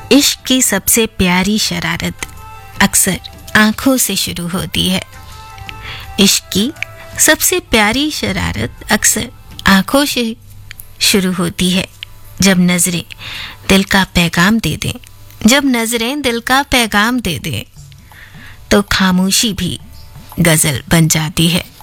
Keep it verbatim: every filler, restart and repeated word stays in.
इश्क की सबसे प्यारी शरारत अक्सर आंखों से शुरू होती है। इश्क की सबसे प्यारी शरारत अक्सर आंखों से शुरू होती है। जब नजरें दिल का पैगाम दे दें, जब नजरें दिल का पैगाम दे दें, तो खामोशी भी गजल बन जाती है।